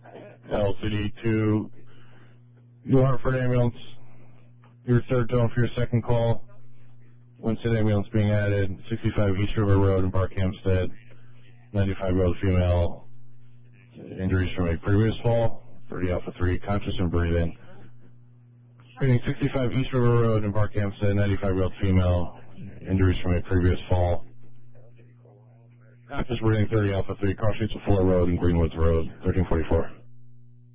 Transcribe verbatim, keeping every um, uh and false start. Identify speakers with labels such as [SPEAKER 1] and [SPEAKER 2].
[SPEAKER 1] L C D to New Hartford Ambulance. Your third tone for your second call. Winston Ambulance being added. sixty-five East River Road in Barkhamsted. ninety-five-year-old female. Injuries from a previous fall. thirty Alpha three, conscious and breathing. Reading sixty-five East River Road in Barkhamsted. ninety-five-year-old female. Injuries from a previous fall. Conscious breathing. thirty Alpha three, cross streets of Fuller Road and Greenwoods Road. thirteen forty-four.